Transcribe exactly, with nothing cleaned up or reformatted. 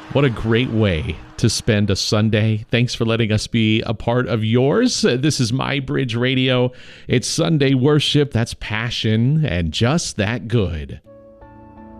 What a great way to spend a Sunday. Thanks for letting us be a part of yours. This is My Bridge Radio. It's Sunday worship. That's passion and just that good.